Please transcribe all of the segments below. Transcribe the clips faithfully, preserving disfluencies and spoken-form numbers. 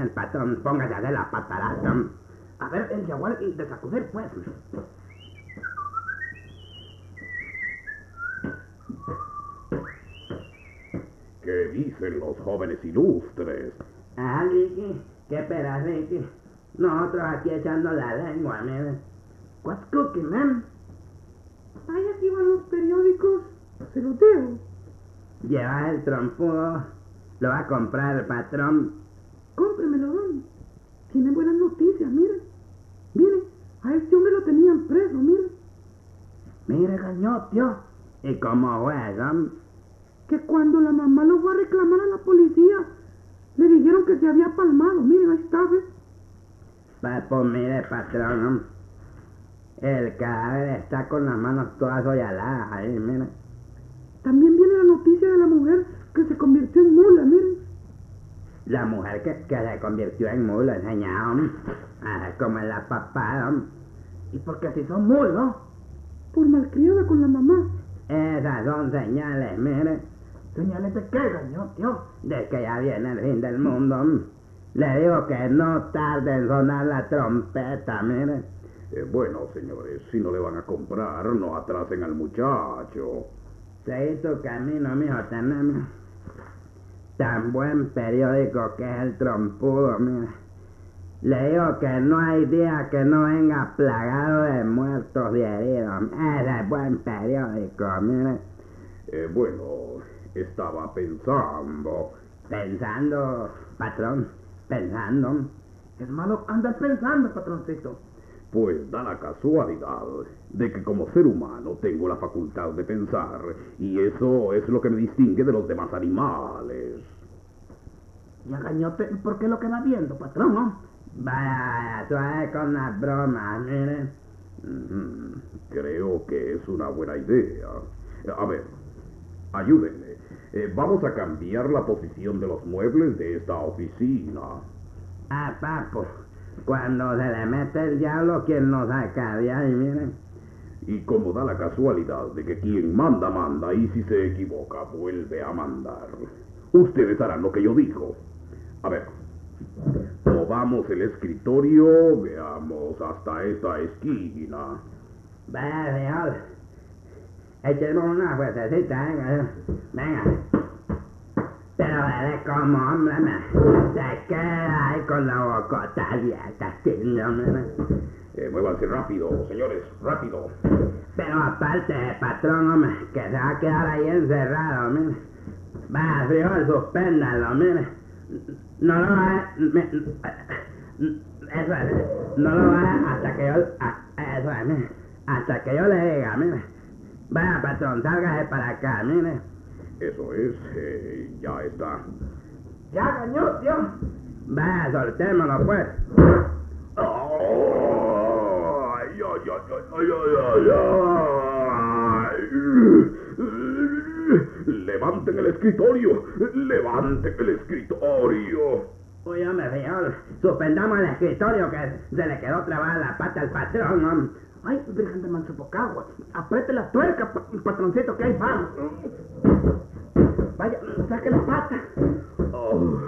el patrón, póngase a hacer la patarata. A ver, el jaguar de sacudir, pues. ¿Qué dicen los jóvenes ilustres? Ah, Ricky, qué pena, Ricky. Nosotros aquí echando la lengua, mire. What's cooking, man? Ay, aquí van los periódicos. Se los dejo. Lleva el trompudo, lo va a comprar el patrón. Cómpremelo, don. Tiene buenas noticias, miren. Miren, a este hombre lo tenían preso, miren. Mire, gañotio. ¿Y cómo fue, don? Que cuando la mamá lo fue a reclamar a la policía, le dijeron que se había palmado. Miren, ahí está, ¿ves? Pues, pues mire, patrón, el cadáver está con las manos todas hollaladas ahí, mire. También viene la noticia de la mujer que se convirtió en mula, miren. La mujer que, que se convirtió en mula, enseñado, a como la papá. ¿Y por qué si son mulos? Por malcriada con la mamá. Esas son señales, mire, ¿Señales de qué, gañotio? de que ya viene el fin del mundo. Le digo que no tarde en sonar la trompeta, mire. Eh, bueno, señores, si no le van a comprar, no atrasen al muchacho. Seguí tu camino, mijo, tenemos tan buen periódico que es el trompudo, mire. Le digo que no hay día que no venga plagado de muertos y heridos. Ese es buen periódico, mire. Eh, bueno, estaba pensando... Pensando, patrón, pensando. Es malo andar pensando, patroncito. Pues da la casualidad de que como ser humano tengo la facultad de pensar, y eso es lo que me distingue de los demás animales. Ya, gañote, ¿por qué lo queda viendo, patrón, no? Vaya, suave con las bromas, mire. Mm, creo que es una buena idea. A ver, ayúdenme. Eh, vamos a cambiar la posición de los muebles de esta oficina. Ah, papo, cuando se le mete el diablo, ¿quién nos saca de ahí, mire? Y como da la casualidad de que quien manda, manda, y si se equivoca, vuelve a mandar. Ustedes harán lo que yo digo. A ver, movamos el escritorio, veamos hasta esta esquina. Vaya, señor. Echemos una fuertecita, venga. Venga. Pero veré como, hombre, me, se queda ahí con la bocota abierta, así, hombre. Eh, muévanse rápido, señores, rápido. Pero aparte, patrón, hombre, que se va a quedar ahí encerrado, mire. Va, frijol, suspéndalo, mire. No lo va a... Me, eso es, no lo va a... hasta que yo... A, eso es, mire. Hasta que yo le diga, mire. Vaya, patrón, sálgase para acá, mire. Eso es, eh, ya está. Ya, gañotio. Vaya, soltémoslo, pues. Ay, ay, ay, ay, ay, ay, ay. Levanten el escritorio, levanten el escritorio. Uy, hombre, señor, suspendamos el escritorio que se le quedó trabada la pata al patrón, hombre. Ay, virgen de Mansopocagua. Apriete la tuerca, pa patroncito, que ahí va. Vaya, saque la pata. Oh,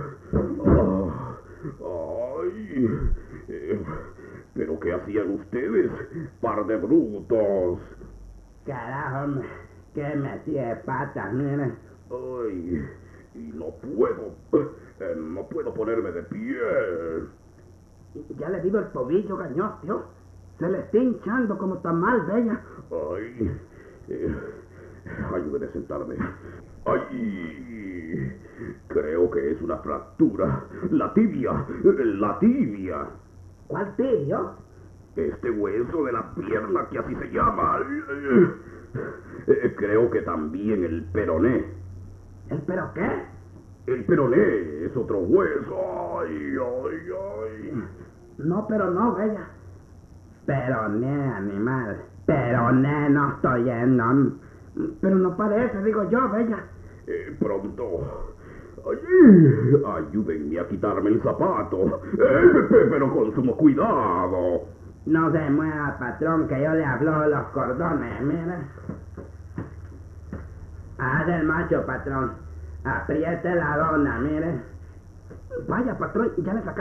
oh, ay, eh, pero ¿qué hacían ustedes, par de brutos? Carajo, hombre, que metí de patas, mire. Ay, y no puedo, eh, no puedo ponerme de pie. Ya le digo el tobillo, gañotio. Se le está hinchando como tamal, bella. Ay, eh, ayúdeme a sentarme. Ay, creo que es una fractura. La tibia, la tibia. ¿Cuál tibio? Este hueso de la pierna que así se llama. Eh, creo que también el peroné. ¿El pero qué? El peroné es otro hueso. Ay, ay, ay. No, pero no, bella. Peroné, animal. Peroné, no estoy yendo. Pero no parece, digo yo, bella. Eh, pronto. Ay, ayúdenme a quitarme el zapato. Eh, pero con sumo cuidado. No se mueva, patrón, que yo le hablo los cordones, mire. Haz el macho, patrón. Apriete la dona, mire. Vaya, patrón, ya le sacaste